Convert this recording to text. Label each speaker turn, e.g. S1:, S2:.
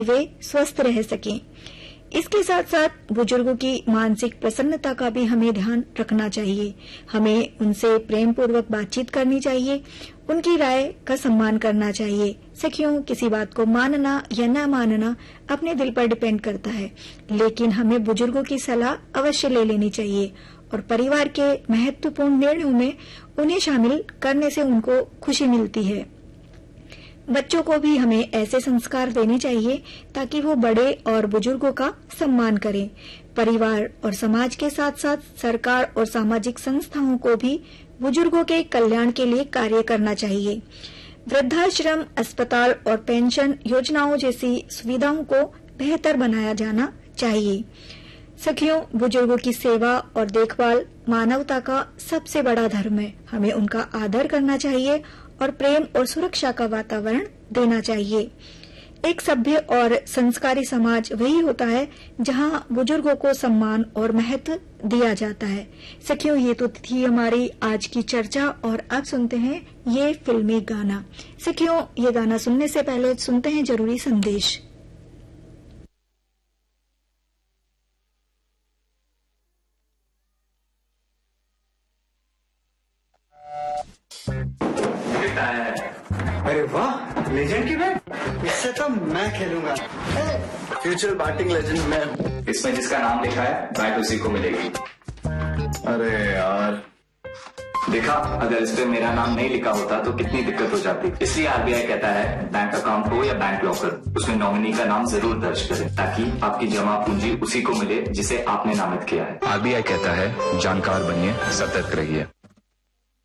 S1: वे स्वस्थ रह सकें। इसके साथ साथ बुजुर्गों की मानसिक प्रसन्नता का भी हमें ध्यान रखना चाहिए। हमें उनसे प्रेम पूर्वक बातचीत करनी चाहिए, उनकी राय का सम्मान करना चाहिए। सखियों, किसी बात को मानना या न मानना अपने दिल पर डिपेंड करता है, लेकिन हमें बुजुर्गों की सलाह अवश्य ले लेनी चाहिए और परिवार के महत्वपूर्ण निर्णयों में उन्हें शामिल करने से उनको खुशी मिलती है। बच्चों को भी हमें ऐसे संस्कार देने चाहिए ताकि वो बड़े और बुजुर्गों का सम्मान करें। परिवार और समाज के साथ साथ सरकार और सामाजिक संस्थाओं को भी बुजुर्गों के कल्याण के लिए कार्य करना चाहिए। वृद्धाश्रम, अस्पताल और पेंशन योजनाओं जैसी सुविधाओं को बेहतर बनाया जाना चाहिए। सखियों, बुजुर्गों की सेवा और देखभाल मानवता का सबसे बड़ा धर्म है। हमें उनका आदर करना चाहिए और प्रेम और सुरक्षा का वातावरण देना चाहिए। एक सभ्य और संस्कारी समाज वही होता है जहां बुजुर्गों को सम्मान और महत्व दिया जाता है। सखियों, ये तो थी हमारी आज की चर्चा और अब सुनते हैं ये फिल्मी गाना। सखियों, ये गाना सुनने से पहले सुनते हैं जरूरी संदेश।
S2: अरे वाह, लेजेंड की बैट, इससे तो मैं खेलूंगा।
S3: फ्यूचर बैटिंग लेजेंड मैं।
S4: इसमें जिसका नाम लिखा है बैट उसी को मिलेगी।
S3: अरे यार,
S4: देखा, अगर इस पे मेरा नाम नहीं लिखा होता तो कितनी दिक्कत हो जाती। इसलिए आरबीआई कहता है बैंक अकाउंट हो या बैंक लॉकर, उसमें नॉमिनी का नाम जरूर दर्ज करें ताकि आपकी जमा पूंजी उसी को मिले जिसे आपने नामित किया है।
S5: आरबीआई कहता है जानकार बनिए, सतर्क रहिए।